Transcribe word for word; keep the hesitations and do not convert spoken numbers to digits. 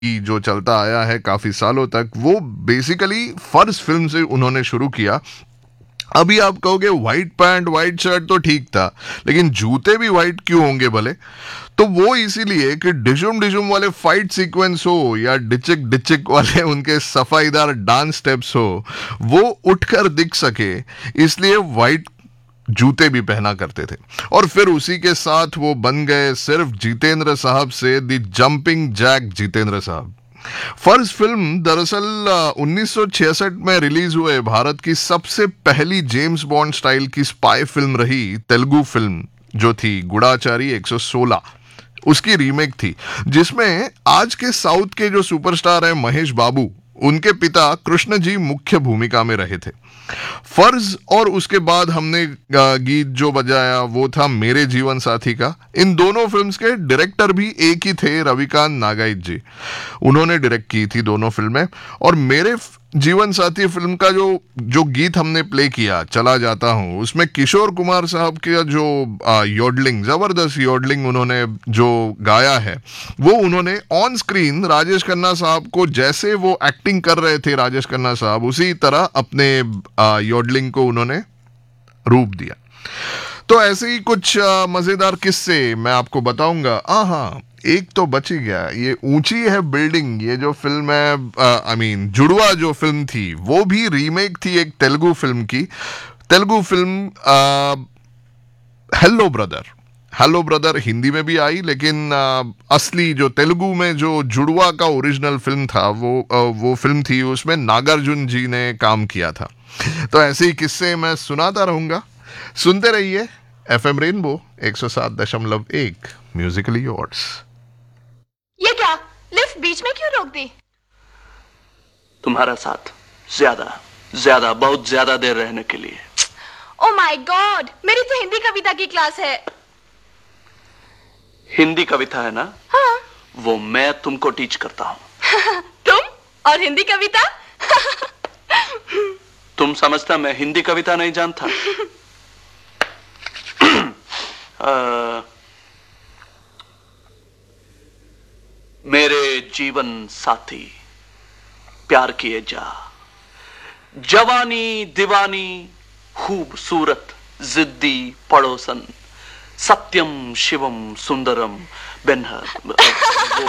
जो चलता आया है काफी सालों तक, वो बेसिकली फर्ज फिल्म से उन्होंने शुरू किया। अभी आप कहोगे व्हाइट पैंट व्हाइट शर्ट तो ठीक था, लेकिन जूते भी व्हाइट क्यों होंगे भले? तो वो इसीलिए कि डिशुम डिशुम वाले फाइट सीक्वेंस हो या डिचिक डिचिक वाले उनके सफाईदार डांस स्टेप्स हो, वो उठकर दिख सके, इसलिए व्हाइट जूते भी पहना करते थे। और फिर उसी के साथ वो बन गए सिर्फ जितेंद्र साहब से द जंपिंग जैक जितेंद्र साहब। फर्ज फिल्म दरअसल उन्नीस सौ छियासठ में रिलीज हुए भारत की सबसे पहली जेम्स बॉन्ड स्टाइल की स्पाई फिल्म रही। तेलुगु फिल्म जो थी गुड़ाचारी एक सौ सोलह, उसकी रीमेक थी, जिसमें आज के साउथ के जो सुपरस्टार हैं महेश बाबू, उनके पिता कृष्ण जी मुख्य भूमिका में रहे थे। फर्ज और उसके बाद हमने गीत जो बजाया वो था मेरे जीवन साथी का। इन दोनों फिल्म्स के डायरेक्टर भी एक ही थे, रविकांत नागाइट जी। उन्होंने डायरेक्ट की थी दोनों फिल्में। और मेरे जीवन साथी फिल्म का जो जो गीत हमने प्ले किया, चला जाता हूं, उसमें किशोर कुमार साहब का जो योडलिंग, जबरदस्त योडलिंग उन्होंने जो गाया है, वो उन्होंने ऑन स्क्रीन राजेश खन्ना साहब को, जैसे वो एक्टिंग कर रहे थे राजेश खन्ना साहब, उसी तरह अपने योडलिंग को उन्होंने रूप दिया। तो ऐसे ही कुछ आ, मजेदार किस्से मैं आपको बताऊंगा। आ हाँ, एक तो बच ही गया, ये ऊंची है बिल्डिंग, ये जो फिल्म है, आई मीन जुड़वा जो फिल्म थी, वो भी रीमेक थी एक तेलुगु फिल्म की। Telugu film hello brother. Hello brother Hindi में भी आई, लेकिन आ, असली जो तेलुगु में जो जुड़वा का ओरिजिनल फिल्म था, वो आ, वो फिल्म थी, उसमें नागार्जुन जी ने काम किया था। तो ऐसे ही किस्से मैं सुनाता रहूंगा, सुनते रहिए एफएम रेनबो एक सौ सात दशमलव एक, म्यूजिकली योर्स। ये क्या, लिफ्ट बीच में क्यों रोक दी? तुम्हारा साथ ज्यादा ज्यादा बहुत ज्यादा देर रहने के लिए। ओ माय गॉड, मेरी तो हिंदी कविता की क्लास है। हिंदी कविता है ना? हाँ। वो मैं तुमको टीच करता हूँ। तुम और हिंदी कविता? तुम समझता मैं हिंदी कविता नहीं जानता? आ, मेरे जीवन साथी प्यार किए जा, जवानी दीवानी खूबसूरत जिद्दी पड़ोसन, सत्यम शिवम सुंदरम बेनहर।